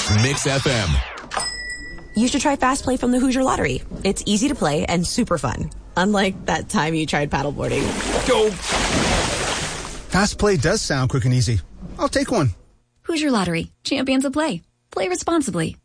Mix FM. You should try Fast Play from the Hoosier Lottery. It's easy to play and super fun. Unlike that time you tried paddleboarding. Go! Fast Play does sound quick and easy. I'll take one. Hoosier Lottery. Champions of play. Play responsibly.